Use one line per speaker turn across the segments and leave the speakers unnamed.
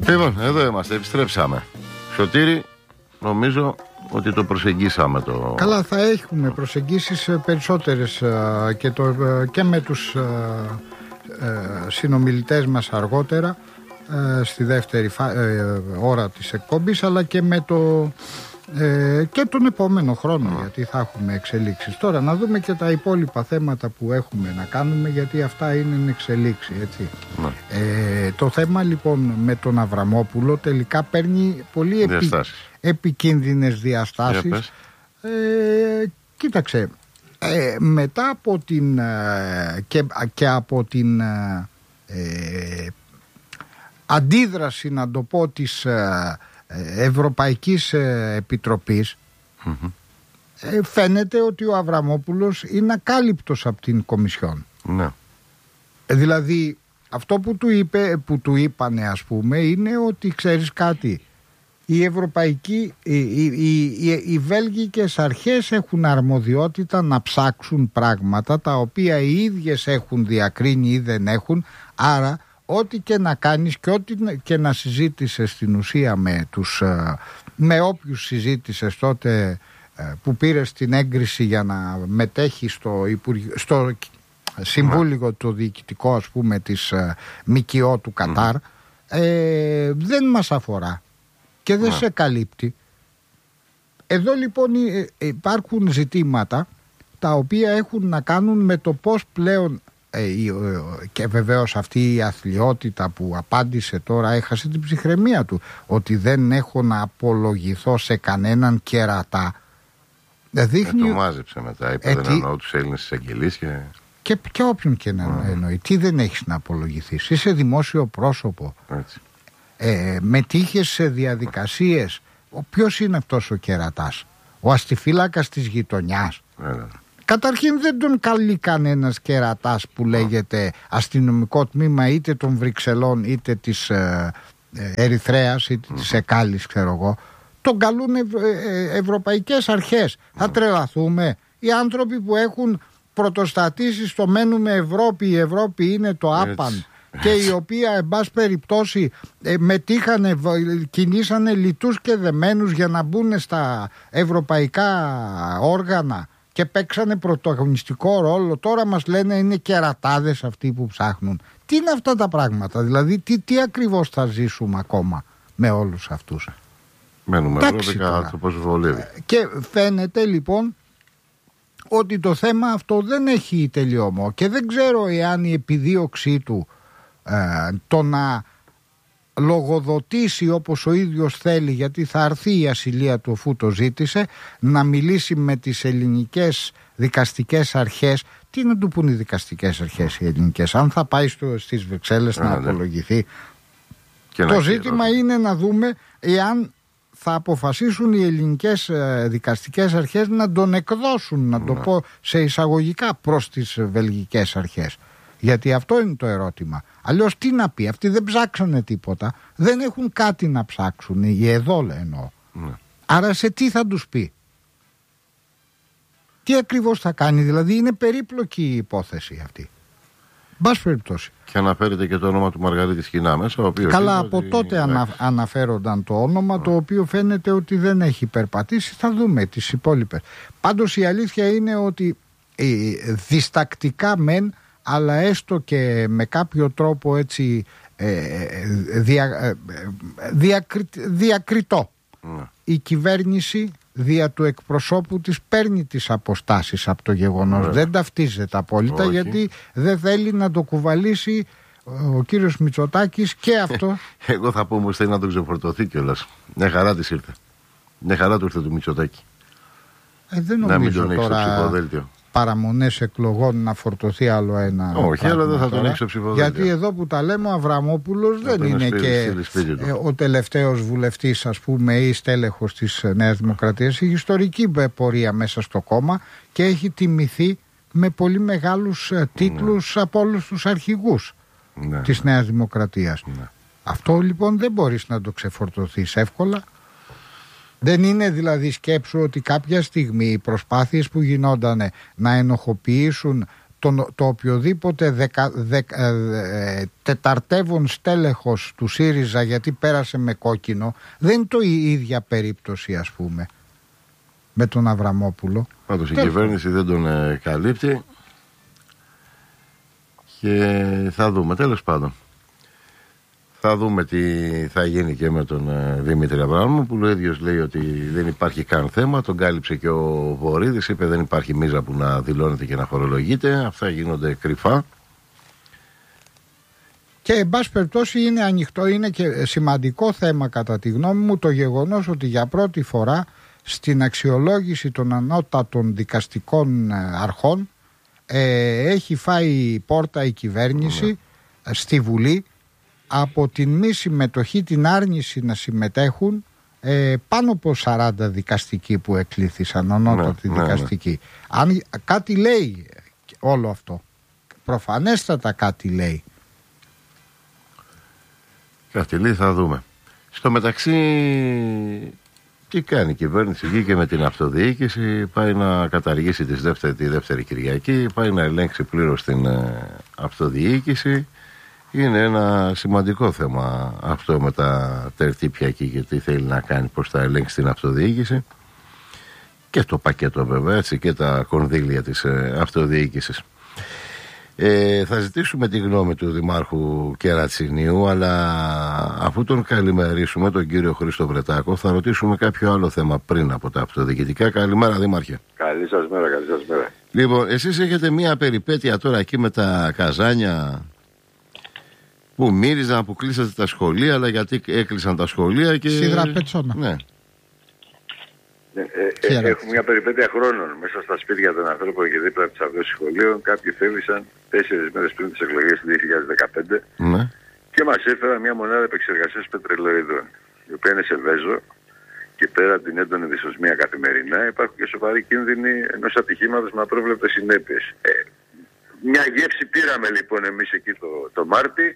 Λοιπόν, εδώ είμαστε, επιστρέψαμε. Σωτήρη, νομίζω ότι το προσεγγίσαμε το...
Καλά, θα έχουμε προσεγγίσεις περισσότερες και με τους συνομιλητές μας αργότερα στη δεύτερη ώρα της εκπομπής, αλλά και με και τον επόμενο χρόνο, γιατί θα έχουμε εξελίξεις. Τώρα να δούμε και τα υπόλοιπα θέματα που έχουμε να κάνουμε, γιατί αυτά είναι εξελίξη, έτσι. Το θέμα λοιπόν με τον Αβραμόπουλο τελικά παίρνει πολύ επικίνδυνες διαστάσεις. Κοίταξε, μετά από την και από την αντίδραση, να το πω, της Ευρωπαϊκής Επιτροπής, φαίνεται ότι ο Αβραμόπουλος είναι ακάλυπτος από την Κομισιόν.
Ναι.
Δηλαδή αυτό που του είπανε, ας πούμε, είναι ότι ξέρεις κάτι, οι βέλγικες αρχές έχουν αρμοδιότητα να ψάξουν πράγματα τα οποία οι ίδιες έχουν διακρίνει ή δεν έχουν, άρα ό,τι και να κάνεις και ό,τι και να συζήτησες στην ουσία με όποιους συζήτησες τότε που πήρες την έγκριση για να μετέχεις στο Συμβούλιο το διοικητικό, ας πούμε, της ΜΚΟ του Κατάρ, δεν μας αφορά και δεν σε καλύπτει. Εδώ λοιπόν υπάρχουν ζητήματα τα οποία έχουν να κάνουν με το πώς πλέον, και βεβαίως αυτή η αθλιότητα που απάντησε τώρα έχασε την ψυχραιμία του, ότι δεν έχω να απολογηθώ σε κανέναν κερατά. Δείχνει...
το μάζεψε μετά, είπε δεν εννοώ τους Έλληνες εισαγγελείς και όποιον και να εννοεί. Τι δεν έχεις να απολογηθείς? Είσαι δημόσιο πρόσωπο, μετήχες σε διαδικασίες. Ποιος είναι αυτός ο κερατάς? Ο αστιφύλακας της γειτονιάς? Καταρχήν δεν τον καλεί κανένας κερατάς που λέγεται αστυνομικό τμήμα είτε των Βρυξελών είτε της Ερυθρέας είτε της Εκάλης, ξέρω εγώ. Τον καλούν ευρωπαϊκές αρχές. Θα τρελαθούμε? Οι άνθρωποι που έχουν πρωτοστατήσει στο μένουμε Ευρώπη, η Ευρώπη είναι το άπαν, και η οποία εν πάση περιπτώσει μετήχανε, κινήσανε λιτούς και δεμένους για να μπουν στα ευρωπαϊκά όργανα και παίξανε πρωταγωνιστικό ρόλο, τώρα μας λένε είναι κερατάδες αυτοί που ψάχνουν. Τι είναι αυτά τα πράγματα? Δηλαδή τι ακριβώς θα ζήσουμε ακόμα με όλους αυτούς? Μένουμε εδώ το πώς βολεύει. Και
φαίνεται λοιπόν ότι το θέμα αυτό δεν έχει τελειώμα και δεν ξέρω εάν η επιδίωξή του το να λογοδοτήσει όπως ο ίδιος θέλει, γιατί θα έρθει η ασυλία του αφού το ζήτησε, να μιλήσει με τις ελληνικές δικαστικές αρχές. Τι να του πούν οι δικαστικές αρχές οι ελληνικές? Αν θα πάει στις Βρυξέλλες να απολογηθεί, το ζήτημα είναι να δούμε εάν θα αποφασίσουν οι ελληνικές δικαστικές αρχές να τον εκδώσουν, να το πω σε εισαγωγικά, προς τις βελγικές αρχές. Γιατί αυτό είναι το ερώτημα. Αλλιώς τι να πει? Αυτοί δεν ψάξανε τίποτα, δεν έχουν κάτι να ψάξουν, εδώ εννοώ. Άρα σε τι θα τους πει? Τι ακριβώς θα κάνει? Δηλαδή είναι περίπλοκη η υπόθεση αυτή. Μπας περιπτώσει.
Και αναφέρεται και το όνομα του Μαργαρίτη Σκηνά μέσα.
Καλά, από τότε αναφέρονταν το όνομα, το οποίο φαίνεται ότι δεν έχει περπατήσει. Θα δούμε τις υπόλοιπες. Πάντως η αλήθεια είναι ότι διστακτικά μεν, αλλά έστω και με κάποιο τρόπο έτσι διακριτό, η κυβέρνηση δια του εκπροσώπου της παίρνει τις αποστάσεις από το γεγονός. Δεν ταυτίζεται απόλυτα. Όχι. Γιατί δεν θέλει να το κουβαλήσει ο κύριος Μητσοτάκης και αυτό.
Εγώ θα πω όμως θέλει να τον ξεφορτωθεί κιόλας. Μια χαρά της ήρθε. Μια χαρά του ήρθε του Μητσοτάκη.
Δεν νομίζω
να μην τον έχει στο
ψηφοδέλτιο. Παραμονές εκλογών να φορτωθεί άλλο ένα.
Όχι, αλλά δεν θα τον έχει στο ψηφοδέλτιο.
Γιατί εδώ που τα λέμε, ο Αβραμόπουλος δεν είναι και ο τελευταίος βουλευτής, ας πούμε, ή στέλεχος της Νέας Δημοκρατίας. Έχει ιστορική πορεία μέσα στο κόμμα και έχει τιμηθεί με πολύ μεγάλους τίτλους από όλους τους αρχηγούς της Νέας Δημοκρατίας. Αυτό λοιπόν δεν μπορείς να το ξεφορτωθείς εύκολα. Δεν είναι δηλαδή, σκέψου ότι κάποια στιγμή οι προσπάθειες που γινόντανε να ενοχοποιήσουν
το οποιοδήποτε τεταρτεύον στέλεχος του ΣΥΡΙΖΑ γιατί πέρασε με κόκκινο, δεν είναι η ίδια περίπτωση, ας πούμε, με τον Αβραμόπουλο.
Πάντως η κυβέρνηση δεν τον καλύπτει και θα δούμε, τέλος πάντων. Θα δούμε τι θα γίνει και με τον Δημήτρη Αβραμόπουλο. Ο ίδιος λέει ότι δεν υπάρχει καν θέμα. Τον κάλυψε και ο Βορίδης. Είπε δεν υπάρχει μίζα που να δηλώνεται και να φορολογείται. Αυτά γίνονται κρυφά.
Και εν πάση περιπτώσει είναι ανοιχτό, είναι και σημαντικό θέμα κατά τη γνώμη μου το γεγονός ότι για πρώτη φορά στην αξιολόγηση των ανώτατων δικαστικών αρχών έχει φάει πόρτα η κυβέρνηση στη Βουλή από την μη συμμετοχή, την άρνηση να συμμετέχουν πάνω από 40 δικαστικοί που εκλήθησαν, ανώτατοι δικαστικοί. Αν κάτι λέει όλο αυτό, προφανέστατα κάτι λέει.
Κάτι λέει, θα δούμε. Στο μεταξύ, τι κάνει η κυβέρνηση? Βγήκε με την αυτοδιοίκηση, πάει να καταργήσει τη δεύτερη Κυριακή, πάει να ελέγξει πλήρως την αυτοδιοίκηση. Είναι ένα σημαντικό θέμα αυτό με τα τερτύπια εκεί και τι θέλει να κάνει, πώς θα ελέγξει την αυτοδιοίκηση και το πακέτο βέβαια, έτσι, και τα κονδύλια της αυτοδιοίκησης. Θα ζητήσουμε τη γνώμη του Δημάρχου Κερατσινίου, αλλά αφού τον καλημερίσουμε, τον κύριο Χρήστο Βρετάκο, θα ρωτήσουμε κάποιο άλλο θέμα πριν από τα αυτοδιοικητικά. Καλημέρα, Δήμαρχε.
Καλή σας μέρα, καλή σας μέρα.
Λοιπόν, εσείς έχετε μία περιπέτεια τώρα εκεί με τα καζάνια που μύριζαν, που κλείσατε τα σχολεία, αλλά γιατί έκλεισαν τα σχολεία και...
Σίδρα Πετσόνα.
Ναι.
Έχουμε μια περιπέτεια χρόνων μέσα στα σπίτια των ανθρώπων και δίπλα από τις αυτοσχολείων. Κάποιοι θέλησαν 4 μέρες πριν τις εκλογές του 2015 και μας έφεραν μια μονάδα επεξεργασίας πετρελοειδών, η οποία είναι σε Βέζο και πέρα από την έντονη δυσοσμία καθημερινά υπάρχουν και σοβαροί κίνδυνοι ενός ατυχήματος με απρόβλεπτες συνέπειες. Μια γεύση πήραμε λοιπόν εμείς εκεί το Μάρτι.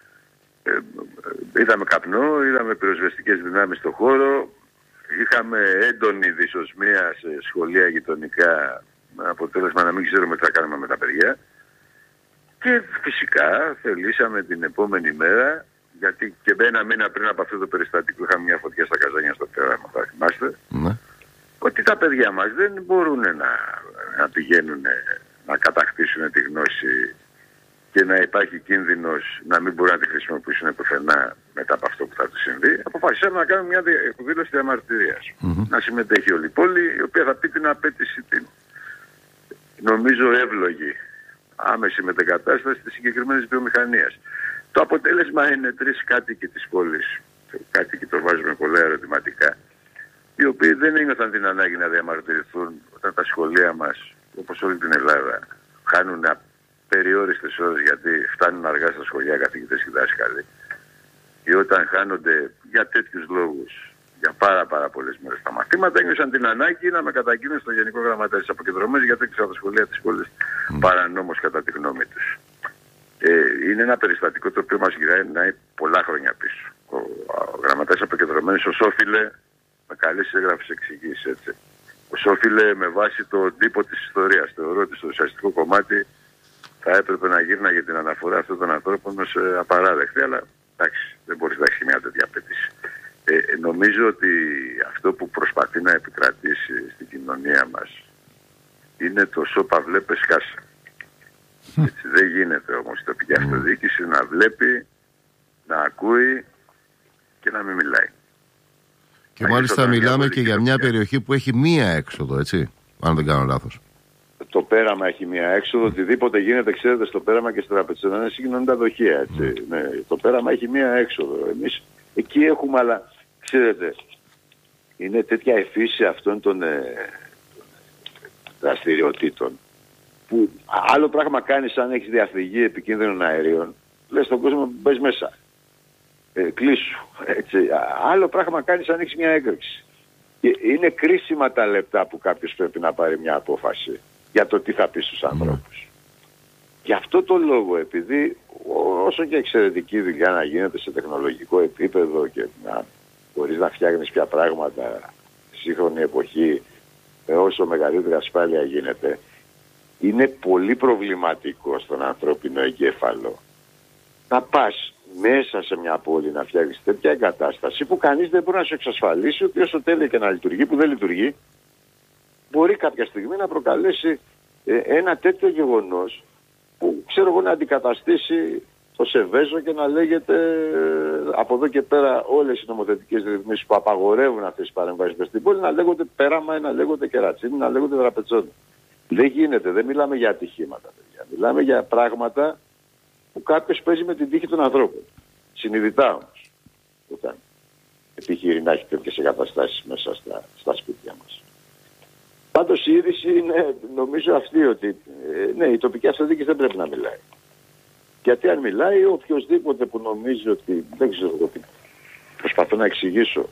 Είδαμε καπνό, είδαμε πυροσβεστικές δυνάμεις στο χώρο. Είχαμε έντονη δυσοσμία σε σχολεία γειτονικά, με αποτέλεσμα να μην ξέρουμε τι θα κάνουμε με τα παιδιά. Και φυσικά θελήσαμε την επόμενη μέρα, γιατί και ένα μήνα πριν από αυτό το περιστατικό είχαμε μια φωτιά στα καζάνια στο πέραμα, θα θυμάστε, ότι τα παιδιά μας δεν μπορούν να πηγαίνουν να κατακτήσουν τη γνώση και να υπάρχει κίνδυνος να μην μπορούν να τη χρησιμοποιήσουν πουθενά μετά από αυτό που θα του συμβεί. Αποφασίσαμε να κάνουμε μια εκδήλωση διαμαρτυρίας. Να συμμετέχει όλη η πόλη, η οποία θα πει την απέτηση την, νομίζω, εύλογη, άμεση μετεγκατάσταση της συγκεκριμένης βιομηχανίας. Το αποτέλεσμα είναι 3 κάτοικοι της πόλης, κάτοικοι το βάζουμε πολλά ερωτηματικά, οι οποίοι δεν ένιωθαν την ανάγκη να διαμαρτυρηθούν όταν τα σχολεία μας, όπως όλη την Ελλάδα, χάνουν περιόριστες ώρες γιατί φτάνουν αργά στα σχολεία καθηγητές και δάσκαλοι, ή όταν χάνονται για τέτοιους λόγους για πάρα πολλές μέρες τα μαθήματα, ένιωσαν την ανάγκη να με καταγγείλουν στο Γενικό Γραμματέα της Αποκεντρωμένης γιατί έκλεισαν τα σχολεία της πόλης παρανόμως κατά τη γνώμη τους. Είναι ένα περιστατικό το οποίο μας γυρνάει πολλά χρόνια πίσω. Ο Γραμματέας Αποκεντρωμένης ως όφιλε, με καλές έγγραφες εξηγήσεις, έτσι, ως όφιλε με βάση τον τύπο της ιστορίας. Θεωρώ ότι στο ουσιαστικό κομμάτι θα έπρεπε να γύρναγε την αναφορά αυτών των ανθρώπων ως απαράδεκτη, αλλά εντάξει, δεν μπορεί να έχει μια τέτοια απέτηση. Νομίζω ότι αυτό που προσπαθεί να επικρατήσει στην κοινωνία μας είναι το σώπα βλέπε σκάσε. Έτσι, δεν γίνεται όμως η τοπική αυτοδιοίκηση να βλέπει, να ακούει και να μην μιλάει.
Και μάλιστα μιλάμε και για μια περιοχή που έχει μία έξοδο, έτσι, αν δεν κάνω λάθος.
Το πέραμα έχει μία έξοδο, οτιδήποτε γίνεται, ξέρετε, στο πέραμα και στο Τραπετσόνα συγκοινωνούν τα δοχεία, έτσι. Ναι, το πέραμα έχει μία έξοδο. Εμείς εκεί έχουμε, αλλά ξέρετε, είναι τέτοια εφύση αυτών των δραστηριοτήτων που άλλο πράγμα κάνεις αν έχεις διαφυγή επικίνδυνων αερίων, λες στον κόσμο μπες μέσα, κλείσου, έτσι. Άλλο πράγμα κάνεις αν έχεις μια έκρηξη. Και είναι κρίσιμα τα λεπτά που κάποιος πρέπει να πάρει μια απόφαση για το τι θα πει στους ανθρώπους. Γι' αυτό το λόγο, επειδή όσο και εξαιρετική δουλειά να γίνεται σε τεχνολογικό επίπεδο και να μπορείς να φτιάχνεις πια πράγματα στη σύγχρονη εποχή με όσο μεγαλύτερη ασφάλεια γίνεται, είναι πολύ προβληματικό στον ανθρώπινο εγκέφαλο να πας μέσα σε μια πόλη να φτιάξεις τέτοια εγκατάσταση που κανείς δεν μπορεί να σου εξασφαλίσει ότι όσο τέλεια και να λειτουργεί, που δεν λειτουργεί, μπορεί κάποια στιγμή να προκαλέσει ένα τέτοιο γεγονός που ξέρω εγώ να αντικαταστήσει το Σεβέζο και να λέγεται από εδώ και πέρα όλες οι νομοθετικές ρυθμίσεις που απαγορεύουν αυτές τις παρεμβάσεις στην πόλη να λέγονται πέραμα, να λέγονται κερατσίνη, να λέγονται δραπετσόνι. Δεν γίνεται, δεν μιλάμε για ατυχήματα, παιδιά. Μιλάμε για πράγματα που κάποιος παίζει με την τύχη των ανθρώπων. Συνειδητά όμως. Όταν επιχειρεί να έχει τέτοιες εγκαταστάσεις μέσα στα σπίτια μας. Πάντως η είδηση είναι νομίζω αυτή ότι ναι, η τοπική αυτοδιοίκηση δεν πρέπει να μιλάει. Γιατί αν μιλάει οποιοδήποτε που νομίζει ότι δεν ξέρω εγώ τι προσπαθώ να εξηγήσω.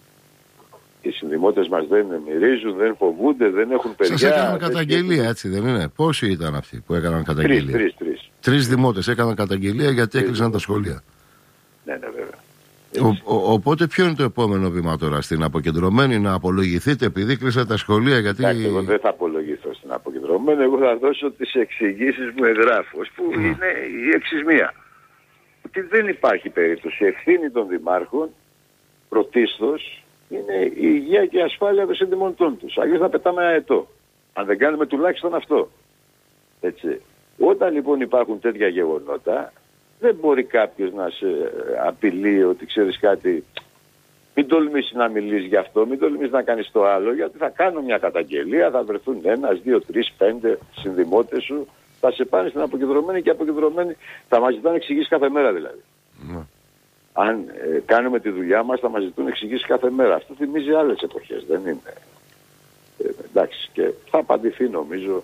Οι συνδημότες μας δεν μυρίζουν, δεν φοβούνται, δεν έχουν παιδιά.
Σας έκαναν καταγγελία, έτσι δεν είναι? Πόσοι ήταν αυτοί που έκαναν καταγγελία? Τρεις δημότες έκαναν καταγγελία γιατί έκλεισαν τα σχολεία.
Ναι, βέβαια.
Οπότε ποιο είναι το επόμενο βήμα τώρα? Στην αποκεντρωμένη να απολογηθείτε επειδή κλείσατε τα σχολεία? Γιατί...
Εγώ δεν θα απολογηθώ στην αποκεντρωμένη. Εγώ θα δώσω τις εξηγήσεις μου εγγράφως που είναι η εξής μία. Ότι δεν υπάρχει περίπτωση. Ευθύνη των δημάρχων πρωτίστως είναι η υγεία και η ασφάλεια των συντημονιτών τους. Αλλιώς θα πετάμε αετό. Αν δεν κάνουμε τουλάχιστον αυτό. Έτσι. Όταν λοιπόν υπάρχουν τέτοια γεγονότα, δεν μπορεί κάποιος να σε απειλεί ότι ξέρεις κάτι, μην τολμήσεις να μιλήσεις γι' αυτό, μην τολμήσεις να κάνεις το άλλο, γιατί θα κάνω μια καταγγελία, θα βρεθούν 1, 2, 3, 5 συνδημότες σου, θα σε πάνε στην αποκεντρωμένη και αποκεντρωμένη θα μας ζητάνε εξηγήσεις κάθε μέρα δηλαδή. Αν κάνουμε τη δουλειά μας θα μας ζητούν εξηγήσεις κάθε μέρα. Αυτό θυμίζει άλλες εποχές, δεν είναι? Εντάξει, και θα απαντηθεί νομίζω.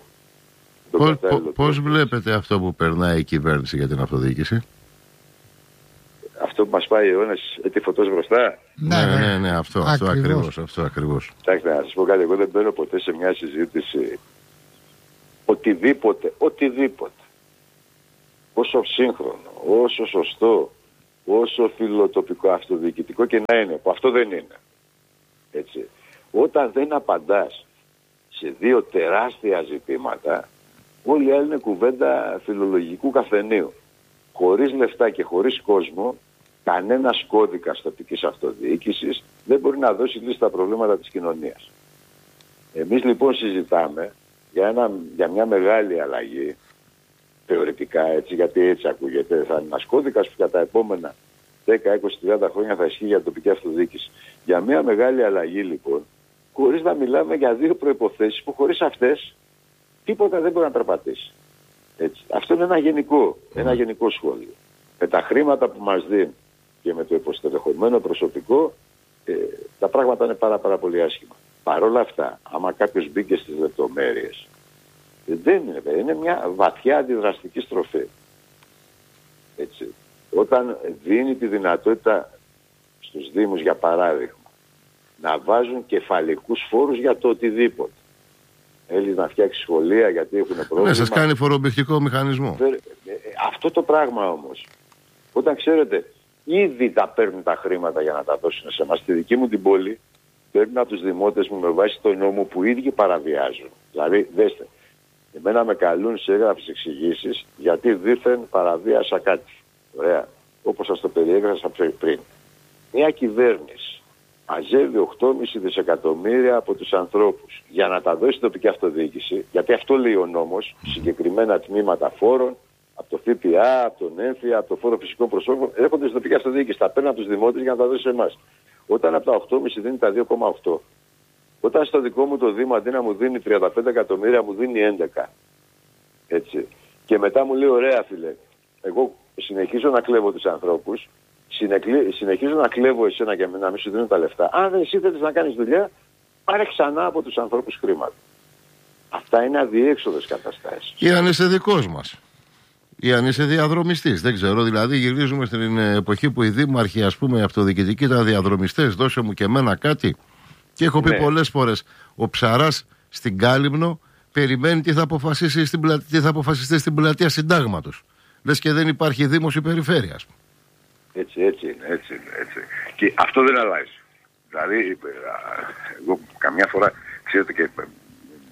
Πώς βλέπετε αυτό που περνάει η κυβέρνηση για την αυτοδιοίκηση?
Αυτό που μας πάει αιώνες έτη φωτός μπροστά.
Ναι, αυτό ακριβώς.
Εντάξει, να σας πω κάτι, εγώ δεν μπαίνω ποτέ σε μια συζήτηση οτιδήποτε, όσο σύγχρονο, όσο σωστό, όσο φιλοτοπικό αυτοδιοικητικό και να είναι, που αυτό δεν είναι. Έτσι. Όταν δεν απαντάς σε δύο τεράστια ζητήματα, όλη η άλλη είναι κουβέντα φιλολογικού καφενείου. Χωρίς λεφτά και χωρίς κόσμο, κανένας κώδικας τοπικής αυτοδιοίκησης δεν μπορεί να δώσει λύση στα προβλήματα της κοινωνίας. Εμείς λοιπόν συζητάμε για μια μεγάλη αλλαγή, θεωρητικά έτσι, γιατί έτσι ακούγεται, θα είναι ένας κώδικας που κατά τα επόμενα 10, 20, 30 χρόνια θα ισχύει για τοπική αυτοδιοίκηση. Για μια μεγάλη αλλαγή λοιπόν, χωρίς να μιλάμε για δύο προϋποθέσεις που χωρίς αυτές τίποτα δεν μπορεί να περπατήσει. Έτσι. Αυτό είναι ένα γενικό σχόλιο. Με τα χρήματα που μας δίνουν και με το υποστελεχωμένο προσωπικό τα πράγματα είναι πάρα πολύ άσχημα. Παρ' όλα αυτά, άμα κάποιος μπήκε στις λεπτομέρειες, είναι μια βαθιά αντιδραστική στροφή. Έτσι. Όταν δίνει τη δυνατότητα στους Δήμους, για παράδειγμα, να βάζουν κεφαλικούς φόρους για το οτιδήποτε. Θέλει να φτιάξει σχολεία γιατί έχουν πρόβλημα.
Ναι, σας κάνει φορομπηχτικό μηχανισμό.
Αυτό το πράγμα όμως, όταν ξέρετε, ήδη τα παίρνουν τα χρήματα για να τα δώσουν σε εμάς. Στη δική μου την πόλη, παίρνουν από τους δημότες μου με βάση τον νόμο που οι ίδιοι παραβιάζουν. Δηλαδή, δέστε, εμένα με καλούν σε έγγραφες εξηγήσεις γιατί δήθεν παραβίασα κάτι. Ωραία. Όπως σας το περιέγραψα πριν. Μια κυβέρνηση μαζεύει 8,5 δισεκατομμύρια από τους ανθρώπους για να τα δώσει στην τοπική αυτοδιοίκηση, γιατί αυτό λέει ο νόμος, συγκεκριμένα τμήματα φόρων, από το ΦΠΑ, από τον έμφυα, από το φόρο φυσικών προσώπων, έρχονται στην τοπική αυτοδιοίκηση. Τα παίρνουν από τους δημότες για να τα δώσει σε εμάς. Όταν από τα 8,5 δίνει τα 2,8. Όταν στο δικό μου το Δήμο αντί να μου δίνει 35 εκατομμύρια μου δίνει 11. Έτσι. Και μετά μου λέει, ωραία φίλε, εγώ συνεχίζω να κλέβω τους ανθρώπους, συνεχίζω να κλέβω εσένα και να μην σου δίνω τα λεφτά. Αν δεν εσύ θέλεις να κάνεις δουλειά, πάρε ξανά από τους ανθρώπους χρήματα. Αυτά είναι αδιέξοδες καταστάσεις.
Ή αν είσαι δικός μας. Ή αν είσαι διαδρομιστής. Δεν ξέρω, δηλαδή γυρίζουμε στην εποχή που οι δήμαρχοι, ας πούμε, αυτοδιοικητικοί ήταν διαδρομιστές. Δώσε μου και εμένα κάτι. Και έχω πει πολλές φορές, ο Ψαράς στην Κάλυμνο περιμένει τι θα αποφασιστεί στην πλατεία Συντάγματος. Λες και δεν υπάρχει δήμος ή περιφέρεια.
Έτσι είναι. Και αυτό δεν αλλάζει. Δηλαδή, εγώ καμιά φορά, ξέρετε, και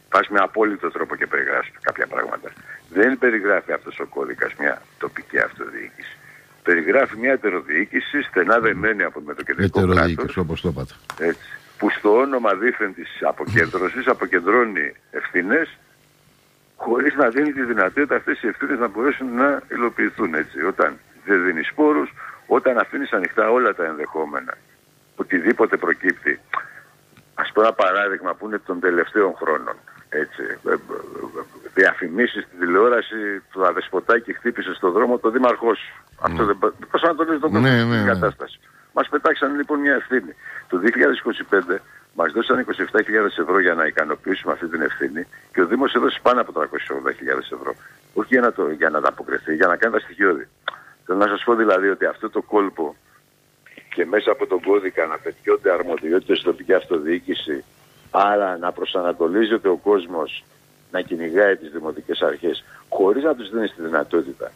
πας με απόλυτο τρόπο και περιγράφεις κάποια πράγματα. Δεν περιγράφει αυτός ο κώδικας μια τοπική αυτοδιοίκηση. Περιγράφει μια ετεροδιοίκηση στενά δεμένη με το κεντρικό κράτος.
Όπως το είπατε.
Έτσι, που στο όνομα δήθεν της αποκέντρωσης αποκεντρώνει ευθύνες χωρίς να δίνει τη δυνατότητα αυτές οι ευθύνες να μπορέσουν να υλοποιηθούν. Έτσι. Όταν δεν δίνει σπόρους, όταν αφήνεις ανοιχτά όλα τα ενδεχόμενα, οτιδήποτε προκύπτει. Ας πω ένα παράδειγμα που είναι των τελευταίων χρόνων. Έτσι. Διαφημίσεις στην τηλεόραση, το αδεσποτάκι χτύπησε στον δρόμο το δήμαρχό σου. Αυτό δεν προσανατολίζει τον κόσμο στην κατάσταση. Μας πετάξαν λοιπόν μια ευθύνη. Το 2025 μας δώσαν 27.000 ευρώ για να ικανοποιήσουμε αυτή την ευθύνη και ο Δήμος έδωσε πάνω από 380.000 ευρώ. Όχι για να ανταποκριθεί, για να κάνει τα στοιχειώδη. Θέλω να σας πω δηλαδή ότι αυτό το κόλπο και μέσα από τον κώδικα να πετιώνται αρμοδιότητες στην τοπική αυτοδιοίκηση, άρα να προσανατολίζεται ο κόσμος να κυνηγάει τις δημοτικές αρχές χωρίς να τους δίνει τη δυνατότητα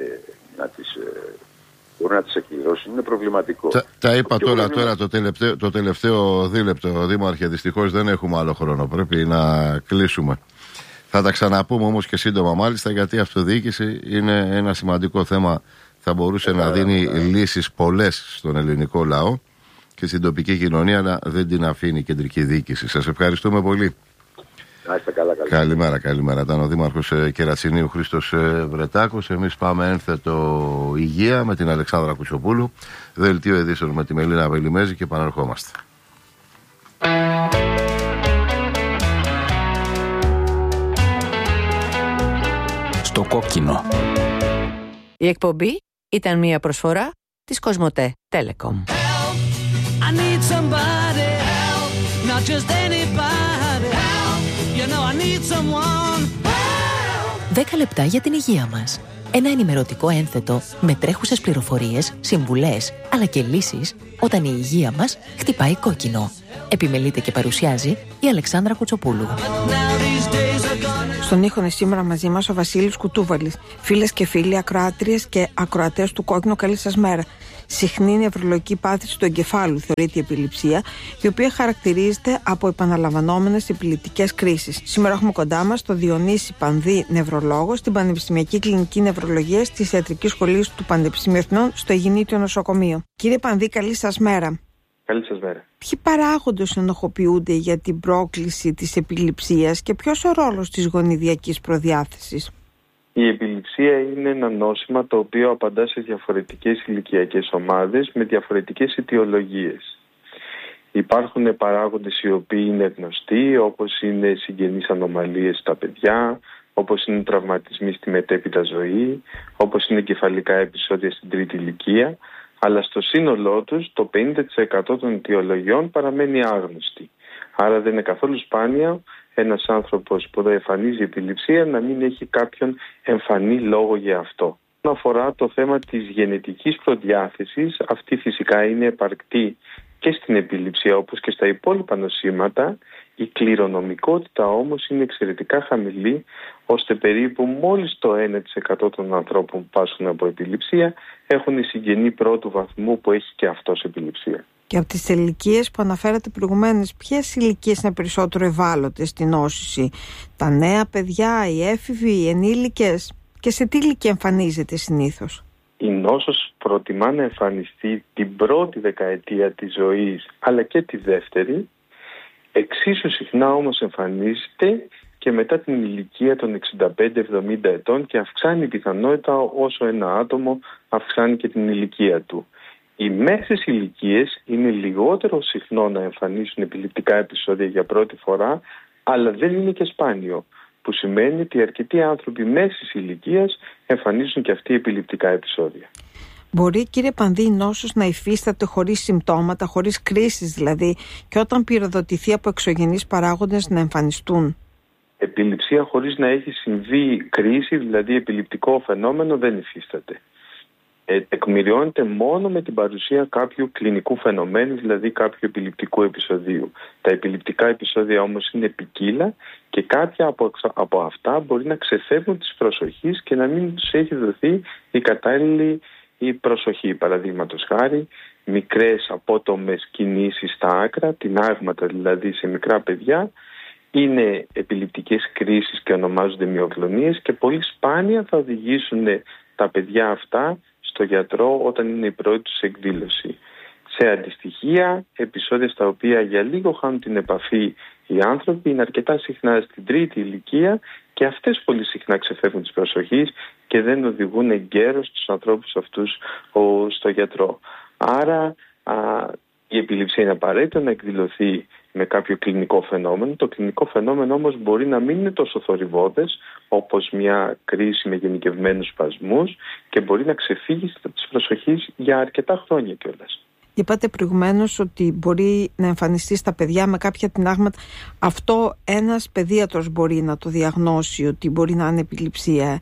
μπορούν να τις εκπληρώσουν, είναι προβληματικό.
Τα είπα τώρα το τελευταίο δίλεπτο, Δήμαρχε. Δυστυχώς δεν έχουμε άλλο χρόνο. Πρέπει να κλείσουμε. Θα τα ξαναπούμε όμως και σύντομα, μάλιστα, γιατί η αυτοδιοίκηση είναι ένα σημαντικό θέμα. Θα μπορούσε να δίνει λύσεις πολλές στον ελληνικό λαό και στην τοπική κοινωνία, αλλά δεν την αφήνει η κεντρική διοίκηση. Σας ευχαριστούμε πολύ. Καλημέρα. Ήταν ο Δήμαρχος Κερατσινίου Χρήστος Βρετάκος. Εμείς πάμε ένθετο υγεία με την Αλεξάνδρα Κουτσοπούλου, δελτίο ειδήσεων με τη Μελίνα Βελιμέζη και επαναρχόμαστε.
Στο κόκκινο.
Η εκπομπή ήταν μια προσφορά της Κοσμοτέ Telecom.
10 λεπτά για την υγεία μας. Ένα ενημερωτικό ένθετο με τρέχουσες πληροφορίες, συμβουλές, αλλά και λύσεις όταν η υγεία μας χτυπάει κόκκινο. Επιμελείται και παρουσιάζει η Αλεξάνδρα Κουτσοπούλου.
Στον ήχο είναι σήμερα μαζί μας ο Βασίλης Κουτούβαλης. Φίλες και φίλοι, ακροάτριες και ακροατές του Κόκκινο, καλή σας μέρα. Συχνή νευρολογική πάθηση του εγκεφάλου θεωρείται η επιληψία, η οποία χαρακτηρίζεται από επαναλαμβανόμενες επιληπτικές κρίσεις. Σήμερα έχουμε κοντά μας τον Διονύση Πανδή, νευρολόγο, στην Πανεπιστημιακή Κλινική Νευρολογίας της Ιατρικής Σχολής του Πανεπιστημίου Εθνών στο Αιγινήτιο Νοσοκομείο. Κύριε Πανδή, καλή σας μέρα.
Καλή σας μέρα.
Ποιοι παράγοντες ενοχοποιούνται για την πρόκληση της επιληψίας και ποιος ο ρόλος της γονιδιακής προδιάθεσης?
Η επιληψία είναι ένα νόσημα το οποίο απαντά σε διαφορετικές ηλικιακές ομάδες με διαφορετικές αιτιολογίες. Υπάρχουν παράγοντες οι οποίοι είναι γνωστοί, όπως είναι συγγενείς ανομαλίες στα παιδιά, όπως είναι τραυματισμοί στη μετέπειτα ζωή, όπως είναι κεφαλικά επεισόδια στην τρίτη ηλικία, αλλά στο σύνολό τους το 50% των αιτιολογιών παραμένει άγνωστη. Άρα δεν είναι καθόλου σπάνια ένας άνθρωπος που δεν εμφανίζει επιληψία να μην έχει κάποιον εμφανή λόγο για αυτό. Όσον αφορά το θέμα της γενετικής προδιάθεσης, αυτή φυσικά είναι επαρκτή και στην επιληψία όπως και στα υπόλοιπα νοσήματα. Η κληρονομικότητα όμως είναι εξαιρετικά χαμηλή, ώστε περίπου μόλις το 1% των ανθρώπων που πάσχουν από επιληψία έχουν συγγενή πρώτου βαθμού που έχει και αυτός επιληψία.
Και από τις ηλικίες που αναφέρατε προηγουμένως, ποιες ηλικίες είναι περισσότερο ευάλωτες στην νόσηση? Τα νέα παιδιά, οι έφηβοι, οι ενήλικες? Και σε τι ηλικία εμφανίζεται συνήθως?
Η νόσος προτιμά να εμφανιστεί την πρώτη δεκαετία της ζωής, αλλά και τη δεύτερη. Εξίσου συχνά όμως εμφανίζεται και μετά την ηλικία των 65-70 ετών και αυξάνει η πιθανότητα όσο ένα άτομο αυξάνει και την ηλικία του. Οι μέσες ηλικίες είναι λιγότερο συχνό να εμφανίσουν επιληπτικά επεισόδια για πρώτη φορά, αλλά δεν είναι και σπάνιο, που σημαίνει ότι αρκετοί άνθρωποι μέσης ηλικίας εμφανίζουν και αυτοί επιληπτικά επεισόδια.
Μπορεί, κύριε Πανδή, η νόσος να υφίσταται χωρίς συμπτώματα, χωρίς κρίσεις δηλαδή, και όταν πυροδοτηθεί από εξωγενείς παράγοντες να εμφανιστούν?
Επιληψία χωρίς να έχει συμβεί κρίση, δηλαδή επιληπτικό φαινόμενο, δεν υφίσταται. Τεκμηριώνεται μόνο με την παρουσία κάποιου κλινικού φαινομένου, δηλαδή κάποιου επιληπτικού επεισοδίου. Τα επιληπτικά επεισόδια όμως είναι ποικίλα και κάποια από αυτά μπορεί να ξεφεύγουν της προσοχής και να μην τους έχει δοθεί η κατάλληλη προσοχή. Παραδείγματος χάρη, μικρές απότομες κινήσεις στα άκρα, τινάγματα δηλαδή σε μικρά παιδιά, είναι επιληπτικές κρίσεις και ονομάζονται μυοκλονίες και πολύ σπάνια θα οδηγήσουν τα παιδιά αυτά στο γιατρό όταν είναι η πρώτη τους εκδήλωση. Σε αντιστοιχεία, επεισόδια στα οποία για λίγο χάνουν την επαφή οι άνθρωποι είναι αρκετά συχνά στην τρίτη ηλικία και αυτές πολύ συχνά ξεφεύγουν της προσοχής και δεν οδηγούν εγκαίρως τους ανθρώπους αυτούς στο γιατρό. Άρα η επιληψία είναι απαραίτητο να εκδηλωθεί με κάποιο κλινικό φαινόμενο. Το κλινικό φαινόμενο όμως μπορεί να μην είναι τόσο θορυβώδες όπως μια κρίση με γενικευμένους σπασμούς και μπορεί να ξεφύγει της προσοχής για αρκετά χρόνια κιόλας.
Είπατε προηγουμένως ότι μπορεί να εμφανιστεί στα παιδιά με κάποια τινάγματα. Αυτό ένας παιδίατρος μπορεί να το διαγνώσει ότι μπορεί να είναι επιληψία.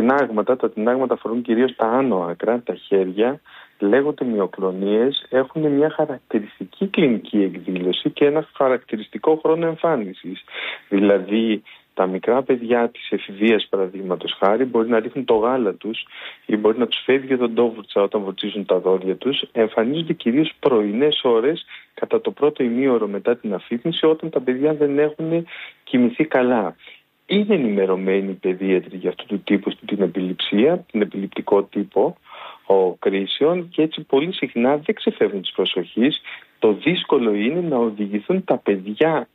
Τα τινάγματα αφορούν κυρίως τα άνω άκρα, τα χέρια, λέγονται μυοκλονίες, έχουν μια χαρακτηριστική κλινική εκδήλωση και ένα χαρακτηριστικό χρόνο εμφάνισης. Δηλαδή, τα μικρά παιδιά της εφηβείας, παραδείγματος χάρη, μπορεί να ρίχνουν το γάλα τους ή μπορεί να τους φεύγει οδοντόβουρτσα όταν βουρτσίζουν τα δόντια τους. Εμφανίζονται κυρίως πρωινές ώρες κατά το πρώτο ημίωρο μετά την αφύπνιση, όταν τα παιδιά δεν έχουν κοιμηθεί καλά. Είναι ενημερωμένοι οι παιδίατροι για αυτού του τύπου την επιληψία, την επιληπτικό τύπο κρίσεων και έτσι πολύ συχνά δεν ξεφεύγουν της προσοχής. Το δύσκολο είναι να οδηγηθούν τα παιδιά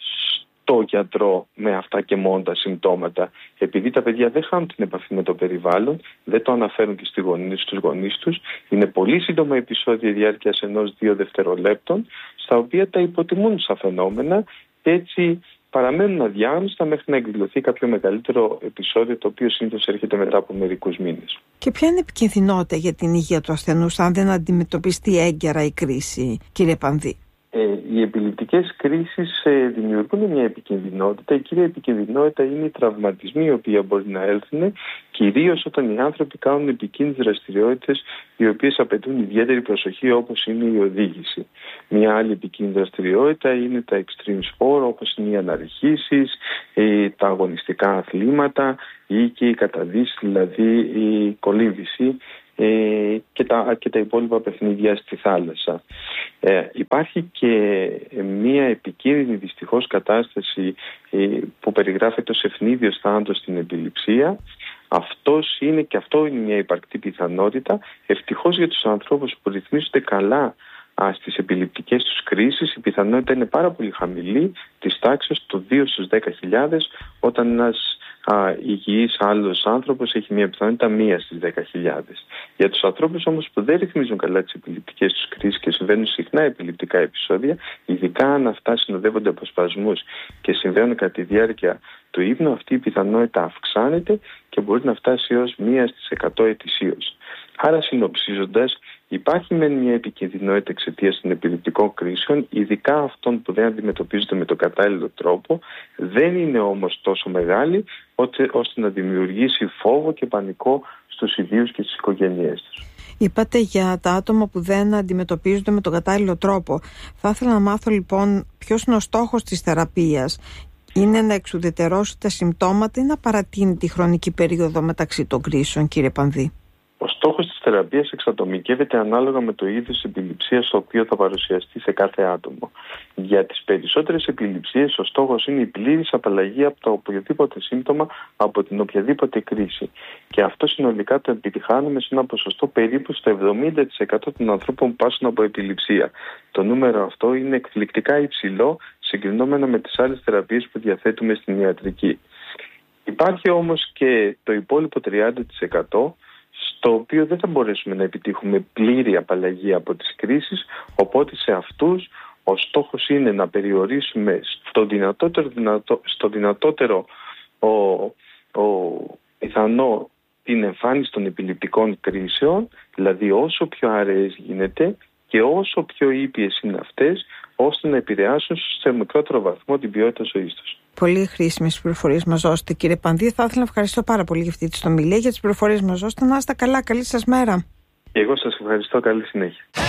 στο γιατρό με αυτά και μόνο τα συμπτώματα. Επειδή τα παιδιά δεν χάνουν την επαφή με το περιβάλλον, δεν το αναφέρουν και στους γονείς τους, είναι πολύ σύντομα επεισόδια διάρκειας 1-2 δευτερολέπτων, στα οποία τα υποτιμούν σαν φαινόμενα και έτσι παραμένουν αδιάγνωστα μέχρι να εκδηλωθεί κάποιο μεγαλύτερο επεισόδιο, το οποίο συνήθως έρχεται μετά από μερικούς μήνες.
Και ποια είναι η επικινδυνότητα για την υγεία του ασθενούς αν δεν αντιμετωπιστεί έγκαιρα η κρίση, κύριε Πανδή?
Οι επιληπτικές κρίσεις δημιουργούν μια επικινδυνότητα. Η κύρια επικινδυνότητα είναι οι τραυματισμοί οι οποίοι μπορεί να έλθουν, κυρίως όταν οι άνθρωποι κάνουν επικίνδυνες δραστηριότητες οι οποίες απαιτούν ιδιαίτερη προσοχή, όπως είναι η οδήγηση. Μια άλλη επικίνδυνη δραστηριότητα είναι τα extreme sport, όπως είναι οι αναρριχήσεις, τα αγωνιστικά αθλήματα ή και η καταδύση, δηλαδή η κολύμβηση και τα υπόλοιπα παιχνίδια στη θάλασσα. Υπάρχει και μία επικίνδυνη δυστυχώς κατάσταση που περιγράφεται ως ευνίδιος θάνατος στην επιληψία. Αυτό είναι μια υπαρκτή πιθανότητα. Ευτυχώς για τους ανθρώπους που ρυθμίζονται καλά στις επιληπτικές τους κρίσεις, η πιθανότητα είναι πάρα πολύ χαμηλή, της τάξης του 2 στους 10.000, όταν ένας υγιής άλλος άνθρωπος έχει μια πιθανότητα 1 στις 10.000. Για τους ανθρώπους όμως που δεν ρυθμίζουν καλά τις επιληπτικές τους κρίσεις και συμβαίνουν συχνά επιληπτικά επεισόδια, ειδικά αν αυτά συνοδεύονται από σπασμούς και συμβαίνουν κατά τη διάρκεια του ύπνου, αυτή η πιθανότητα αυξάνεται και μπορεί να φτάσει έως 1 στις 100 ετησίως. Άρα, συνοψίζοντας, υπάρχει μεν μια επικινδυνότητα εξαιτίας των επιληπτικών κρίσεων, ειδικά αυτών που δεν αντιμετωπίζονται με τον κατάλληλο τρόπο, δεν είναι όμως τόσο μεγάλη ώστε να δημιουργήσει φόβο και πανικό στους ιδίους και στις οικογένειές τους.
Είπατε για τα άτομα που δεν αντιμετωπίζονται με τον κατάλληλο τρόπο. Θα ήθελα να μάθω λοιπόν ποιος είναι ο στόχος της θεραπείας. Είναι να εξουδετερώσει τα συμπτώματα ή να παρατείνει τη χρονική περίοδο μεταξύ των κρίσεων, κύριε Πανδή?
Ο στόχος της θεραπείας εξατομικεύεται ανάλογα με το είδος επιληψίας το οποίο θα παρουσιαστεί σε κάθε άτομο. Για τις περισσότερες επιληψίες ο στόχος είναι η πλήρης απαλλαγή από το οποιοδήποτε σύμπτωμα, από την οποιαδήποτε κρίση. Και αυτό συνολικά το επιτυχάνουμε σε ένα ποσοστό περίπου στο 70% των ανθρώπων που πάσουν από επιληψία. Το νούμερο αυτό είναι εκπληκτικά υψηλό συγκρινόμενα με τις άλλες θεραπείες που διαθέτουμε στην ιατρική. Υπάρχει όμως και το υπόλοιπο 30%, στο οποίο δεν θα μπορέσουμε να επιτύχουμε πλήρη απαλλαγή από τις κρίσεις, οπότε σε αυτούς ο στόχος είναι να περιορίσουμε στο δυνατότερο πιθανό την εμφάνιση των επιληπτικών κρίσεων, δηλαδή όσο πιο αραιές γίνεται και όσο πιο ήπιες είναι αυτές, ώστε να επηρεάσουν σε μικρότερο βαθμό την ποιότητα ζωής τους.
Πολύ χρήσιμες πληροφορίες μας δώσετε, κύριε Πανδή. Θα ήθελα να ευχαριστώ πάρα πολύ για αυτή τη συνομιλία, για τις πληροφορίες μας δώσετε. Να είστε καλά, καλή σας μέρα.
Και εγώ σας ευχαριστώ, καλή συνέχεια.